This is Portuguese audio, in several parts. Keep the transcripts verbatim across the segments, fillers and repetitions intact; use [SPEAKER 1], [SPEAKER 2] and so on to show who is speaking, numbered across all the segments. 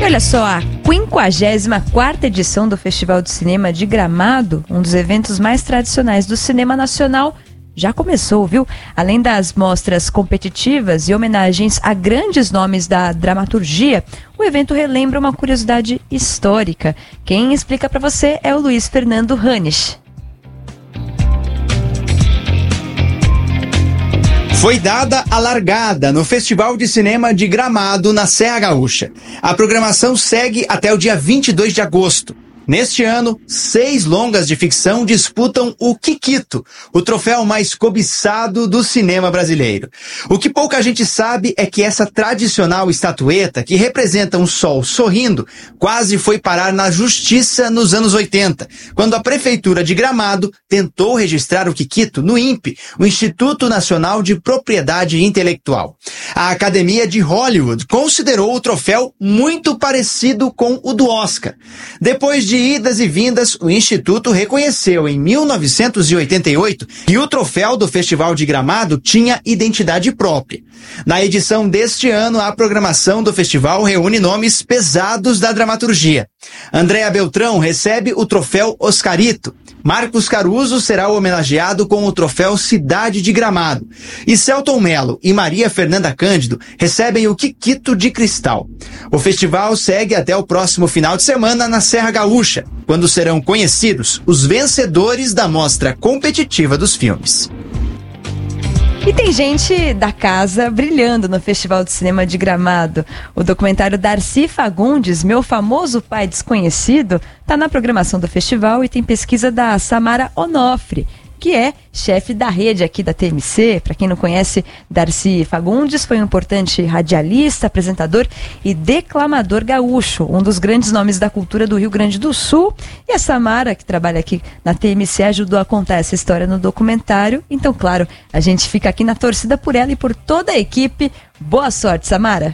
[SPEAKER 1] Olha só, a quinquagésima quarta edição do Festival de Cinema de Gramado, um dos eventos mais tradicionais do cinema nacional, já começou, viu? Além das mostras competitivas e homenagens a grandes nomes da dramaturgia, o evento relembra uma curiosidade histórica. Quem explica para você é o Luiz Fernando Hanisch.
[SPEAKER 2] Foi dada a largada no Festival de Cinema de Gramado, na Serra Gaúcha. A programação segue até o dia vinte e dois de agosto. Neste ano, seis longas de ficção disputam o Kikito, o troféu mais cobiçado do cinema brasileiro. O que pouca gente sabe é que essa tradicional estatueta, que representa um sol sorrindo, quase foi parar na justiça nos anos oitenta, quando a Prefeitura de Gramado tentou registrar o Kikito no I N P, o Instituto Nacional de Propriedade Intelectual. A Academia de Hollywood considerou o troféu muito parecido com o do Oscar. Depois de idas e vindas, o Instituto reconheceu em mil novecentos e oitenta e oito que o troféu do Festival de Gramado tinha identidade própria. Na edição deste ano, a programação do festival reúne nomes pesados da dramaturgia. Andréa Beltrão recebe o troféu Oscarito. Marcos Caruso será homenageado com o troféu Cidade de Gramado. E Celton Mello e Maria Fernanda Cândido recebem o Kikito de Cristal. O festival segue até o próximo final de semana na Serra Gaúcha, quando serão conhecidos os vencedores da mostra competitiva dos filmes.
[SPEAKER 1] E tem gente da casa brilhando no Festival de Cinema de Gramado. O documentário Darcy Fagundes, Meu Famoso Pai Desconhecido, está na programação do festival e tem pesquisa da Samara Onofre, que é chefe da rede aqui da T M C. Para quem não conhece, Darcy Fagundes foi um importante radialista, apresentador e declamador gaúcho, um dos grandes nomes da cultura do Rio Grande do Sul. E a Samara, que trabalha aqui na T M C, ajudou a contar essa história no documentário. Então, claro, a gente fica aqui na torcida por ela e por toda a equipe. Boa sorte, Samara!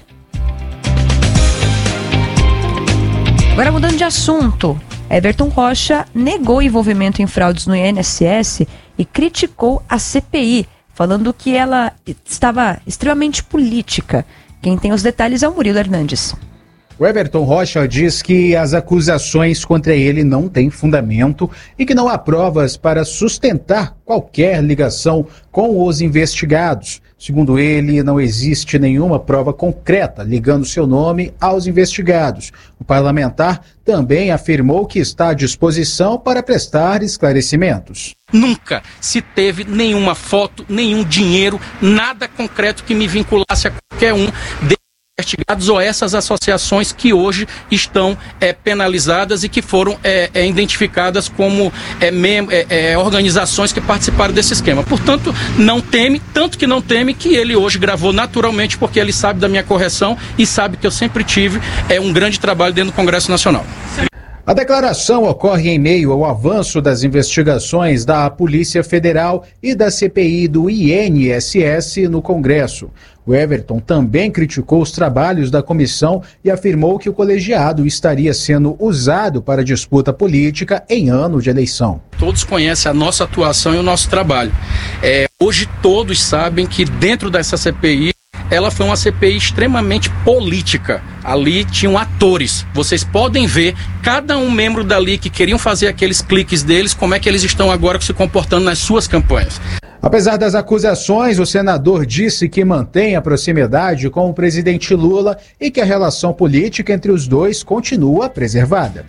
[SPEAKER 1] Agora, mudando de assunto, Everton Rocha negou envolvimento em fraudes no I N S S e criticou a C P I, falando que ela estava extremamente política. Quem tem os detalhes é o Murilo Hernandes.
[SPEAKER 3] O Everton Rocha diz que as acusações contra ele não têm fundamento e que não há provas para sustentar qualquer ligação com os investigados. Segundo ele, não existe nenhuma prova concreta ligando seu nome aos investigados. O parlamentar também afirmou que está à disposição para prestar esclarecimentos.
[SPEAKER 4] Nunca se teve nenhuma foto, nenhum dinheiro, nada concreto que me vinculasse a qualquer um desses investigados ou essas associações que hoje estão é, penalizadas e que foram é, é, identificadas como é, mem- é, é, organizações que participaram desse esquema. Portanto, não teme, tanto que não teme que ele hoje gravou naturalmente, porque ele sabe da minha correção e sabe que eu sempre tive é, um grande trabalho dentro do Congresso Nacional.
[SPEAKER 3] A declaração ocorre em meio ao avanço das investigações da Polícia Federal e da C P I do I N S S no Congresso. O Everton também criticou os trabalhos da comissão e afirmou que o colegiado estaria sendo usado para disputa política em ano de eleição.
[SPEAKER 4] Todos conhecem a nossa atuação e o nosso trabalho. É, hoje todos sabem que dentro dessa C P I, ela foi uma C P I extremamente política. Ali tinham atores. Vocês podem ver cada um membro dali que queriam fazer aqueles cliques deles, como é que eles estão agora se comportando nas suas campanhas.
[SPEAKER 3] Apesar das acusações, o senador disse que mantém a proximidade com o presidente Lula e que a relação política entre os dois continua preservada.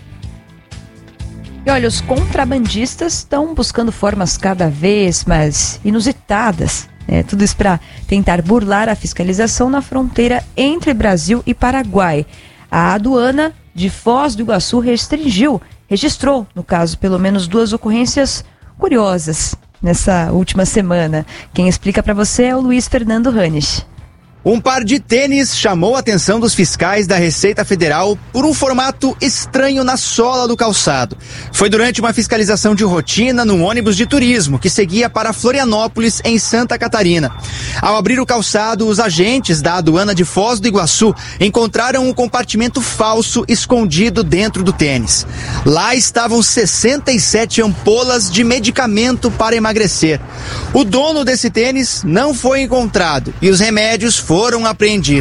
[SPEAKER 1] E olha, os contrabandistas estão buscando formas cada vez mais inusitadas. É, tudo isso para tentar burlar a fiscalização na fronteira entre Brasil e Paraguai. A aduana de Foz do Iguaçu restringiu, registrou, no caso, pelo menos duas ocorrências curiosas nessa última semana. Quem explica para você é o Luiz Fernando Hanisch.
[SPEAKER 2] Um par de tênis chamou a atenção dos fiscais da Receita Federal por um formato estranho na sola do calçado. Foi durante uma fiscalização de rotina num ônibus de turismo que seguia para Florianópolis, em Santa Catarina. Ao abrir o calçado, os agentes da aduana de Foz do Iguaçu encontraram um compartimento falso escondido dentro do tênis. Lá estavam sessenta e sete ampolas de medicamento para emagrecer. O dono desse tênis não foi encontrado e os remédios foram apreendidos.